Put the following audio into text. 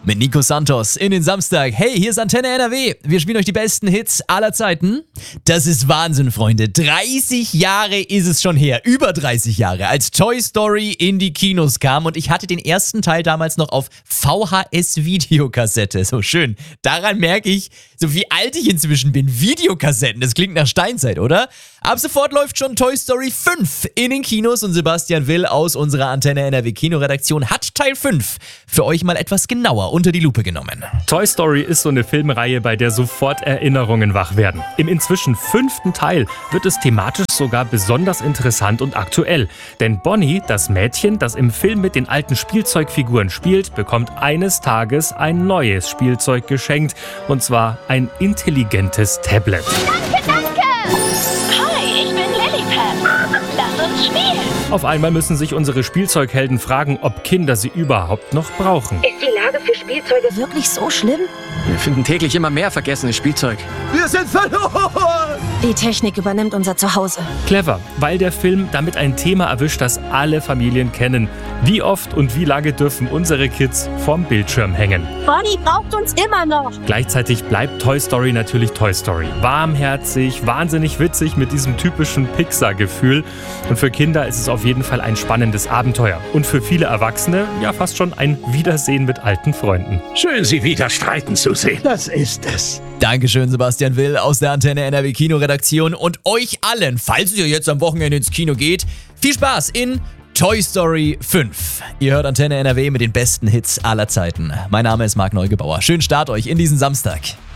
mit Nico Santos in den Samstag. Hey, hier ist Antenne NRW. Wir spielen euch die besten Hits aller Zeiten. Das ist Wahnsinn, Freunde. 30 Jahre ist es schon her, über 30 Jahre, als Toy Story in die Kinos kam. Und ich hatte den ersten Teil damals noch auf VHS-Videokassette. So schön. Daran merke ich, so wie alt ich inzwischen bin. Videokassetten, das klingt nach Steinzeit, oder? Ab sofort läuft schon Toy Story 5 in den Kinos und Sebastian Will aus unserer Antenne NRW Kinoredaktion hat Teil 5 für euch mal etwas genauer unter die Lupe genommen. Toy Story ist so eine Filmreihe, bei der sofort Erinnerungen wach werden. Im inzwischen 5. Teil wird es thematisch sogar besonders interessant und aktuell. Denn Bonnie, das Mädchen, das im Film mit den alten Spielzeugfiguren spielt, bekommt eines Tages ein neues Spielzeug geschenkt. Und zwar ein intelligentes Tablet. Danke! Hi, ich bin Lilliput. Lass uns spielen. Auf einmal müssen sich unsere Spielzeughelden fragen, ob Kinder sie überhaupt noch brauchen. Ist die Lage für Spielzeuge Wirklich so schlimm? Wir finden täglich immer mehr vergessenes Spielzeug. Wir sind verloren! Die Technik übernimmt unser Zuhause. Clever, weil der Film damit ein Thema erwischt, das alle Familien kennen. Wie oft und wie lange dürfen unsere Kids vorm Bildschirm hängen? Bonnie braucht uns immer noch. Gleichzeitig bleibt Toy Story natürlich Toy Story. Warmherzig, wahnsinnig witzig mit diesem typischen Pixar-Gefühl. Und für Kinder ist es auf jeden Fall ein spannendes Abenteuer. Und für viele Erwachsene ja fast schon ein Wiedersehen mit alten Freunden. Schön, Sie wieder streiten zu sehen. Das ist es. Dankeschön, Sebastian Will aus der Antenne NRW Kinoredaktion und euch allen, falls ihr jetzt am Wochenende ins Kino geht, viel Spaß in Toy Story 5. Ihr hört Antenne NRW mit den besten Hits aller Zeiten. Mein Name ist Marc Neugebauer. Schönen Start euch in diesen Samstag.